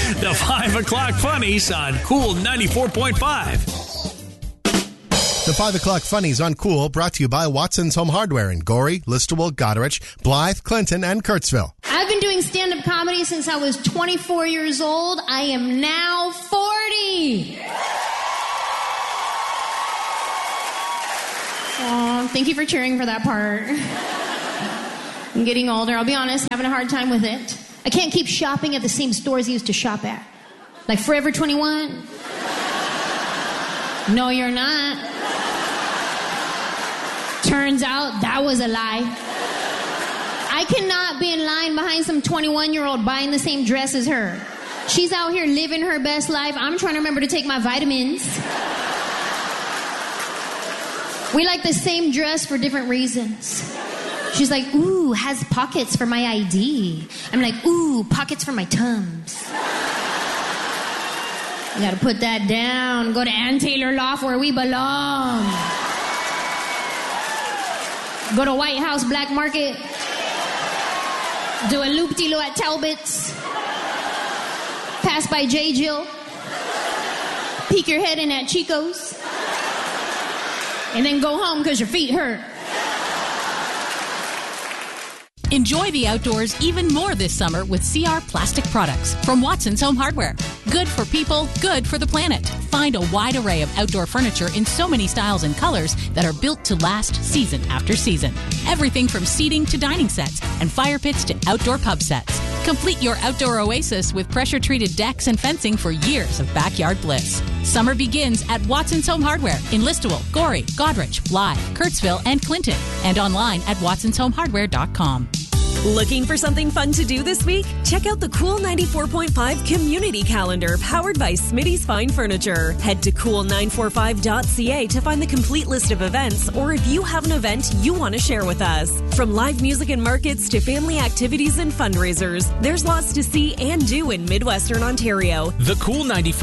The 5 o'clock funnies on Cool 94.5. The 5 o'clock funnies on Cool, brought to you by Watson's Home Hardware in Gorey, Listowel, Goderich, Blythe, Clinton, and Kurtzville. I've been doing stand-up comedy since I was 24 years old. I am now 40. Aw, thank you for cheering for that part. I'm getting older. I'll be honest, having a hard time with it. I can't keep shopping at the same stores I used to shop at. Like Forever 21. No, you're not. Turns out that was a lie. I cannot be in line behind some 21-year-old buying the same dress as her. She's out here living her best life. I'm trying to remember to take my vitamins. We like the same dress for different reasons. She's like, ooh, has pockets for my ID. I'm like, ooh, pockets for my Tums. You gotta put that down. Go to Ann Taylor Loft where we belong. Go to White House Black Market. Do a loop-de-loo at Talbot's. Pass by J. Jill. Peek your head in at Chico's. And then go home because your feet hurt. Enjoy the outdoors even more this summer with CR Plastic Products from Watson's Home Hardware. Good for people, good for the planet. Find a wide array of outdoor furniture in so many styles and colors that are built to last season after season. Everything from seating to dining sets and fire pits to outdoor pub sets. Complete your outdoor oasis with pressure-treated decks and fencing for years of backyard bliss. Summer begins at Watson's Home Hardware in Listowel, Gorey, Goderich, Blythe, Kurtzville, and Clinton, and online at watsonshomehardware.com. Looking for something fun to do this week? Check out the Cool 94.5 Community Calendar powered by Smitty's Fine Furniture. Head to cool945.ca to find the complete list of events, or if you have an event you want to share with us. From live music and markets to family activities and fundraisers, there's lots to see and do in Midwestern Ontario. The Cool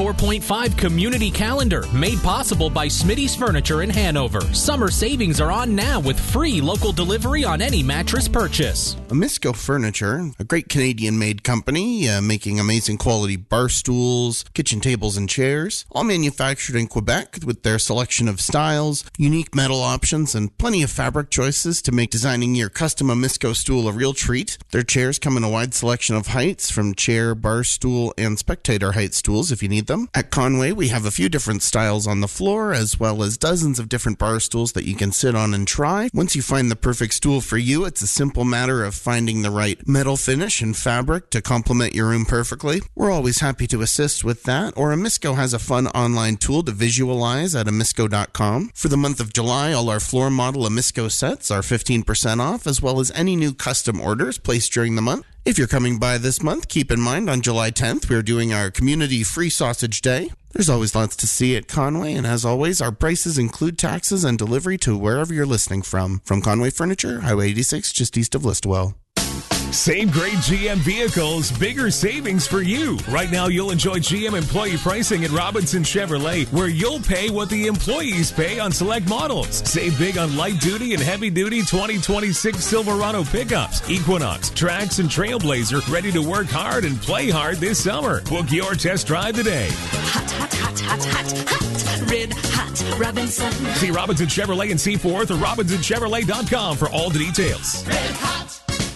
94.5 Community Calendar, made possible by Smitty's Furniture in Hanover. Summer savings are on now with free local delivery on any mattress purchase. Amisco Furniture, a great Canadian-made company making amazing quality bar stools, kitchen tables, and chairs, all manufactured in Quebec with their selection of styles, unique metal options, and plenty of fabric choices to make designing your custom Amisco stool a real treat. Their chairs come in a wide selection of heights, from chair, bar stool, and spectator height stools if you need them. At Conway, we have a few different styles on the floor, as well as dozens of different bar stools that you can sit on and try. Once you find the perfect stool for you, it's a simple matter of finding the right metal finish and fabric to complement your room perfectly. We're always happy to assist with that, or Amisco has a fun online tool to visualize at amisco.com. For the month of July, all our floor model Amisco sets are 15% off, as well as any new custom orders placed during the month. If you're coming by this month, keep in mind on July 10th, we're doing our Community Free Sausage Day. There's always lots to see at Conway, and as always, our prices include taxes and delivery to wherever you're listening from. From Conway Furniture, Highway 86, just east of Listowel. Same great GM vehicles, bigger savings for you. Right now, you'll enjoy GM employee pricing at Robinson Chevrolet, where you'll pay what the employees pay on select models. Save big on light-duty and heavy-duty 2026 Silverado pickups, Equinox, Trax, and Trailblazer, ready to work hard and play hard this summer. Book your test drive today. Hot, hot, hot, hot, hot, hot. Red hot Robinson. See Robinson Chevrolet in Seaforth or RobinsonChevrolet.com for all the details. Red hot.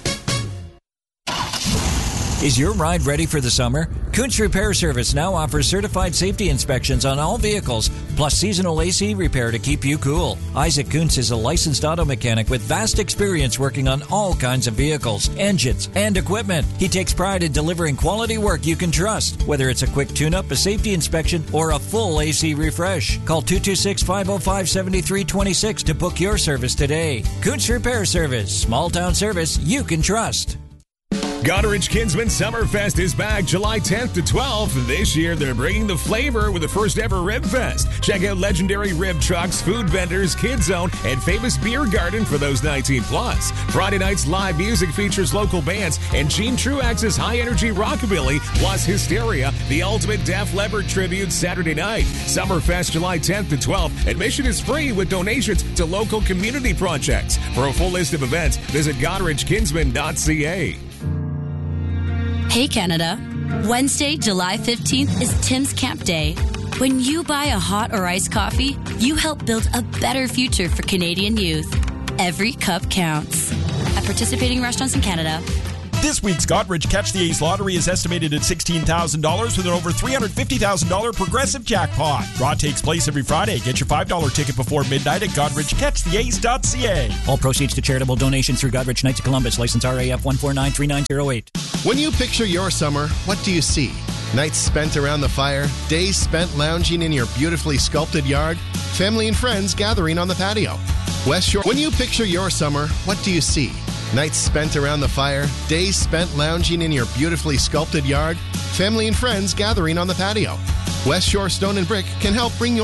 Is your ride ready for the summer? Kuntz Repair Service now offers certified safety inspections on all vehicles, plus seasonal AC repair to keep you cool. Isaac Kuntz is a licensed auto mechanic with vast experience working on all kinds of vehicles, engines, and equipment. He takes pride in delivering quality work you can trust, whether it's a quick tune-up, a safety inspection, or a full AC refresh. Call 226-505-7326 to book your service today. Kuntz Repair Service, small town service you can trust. Goderich Kinsman Summerfest is back July 10th to 12th. This year, they're bringing the flavor with the first ever Rib Fest. Check out legendary rib trucks, food vendors, Kids Zone, and famous beer garden for those 19 plus. Friday night's live music features local bands and Gene Truax's high-energy rockabilly, plus Hysteria, the ultimate Def Leppard tribute Saturday night. Summerfest July 10th to 12th. Admission is free with donations to local community projects. For a full list of events, visit GoderichKinsman.ca. Hey Canada, Wednesday, July 15th is Tim's Camp Day. When you buy a hot or iced coffee, you help build a better future for Canadian youth. Every cup counts. At participating restaurants in Canada. This week's Godrich Catch the Ace lottery is estimated at $16,000 with an over $350,000 progressive jackpot. Draw takes place every Friday. Get your $5 ticket before midnight at GodrichCatchTheAce.ca. All proceeds to charitable donations through Godrich Knights of Columbus, license RAF 1493908. When you picture your summer, what do you see? Nights spent around the fire, days spent lounging in your beautifully sculpted yard, family and friends gathering on the patio. West Shore. When you picture your summer, what do you see? Nights spent around the fire, days spent lounging in your beautifully sculpted yard, family and friends gathering on the patio. West Shore Stone and Brick can help bring your